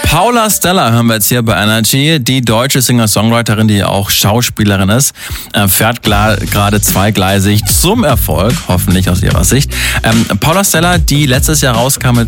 Paula Stella hören wir jetzt hier bei Energy. Die deutsche Singer-Songwriterin, die auch Schauspielerin ist, fährt gerade zweigleisig zum Erfolg, hoffentlich aus ihrer Sicht. Paula Stella, die letztes Jahr rauskam mit